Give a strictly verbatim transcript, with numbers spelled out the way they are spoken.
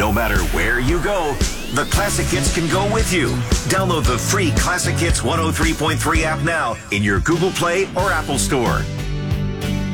No matter where you go, the Classic Hits can go with you. Download the free Classic Hits one oh three point three app now in your Google Play or Apple Store.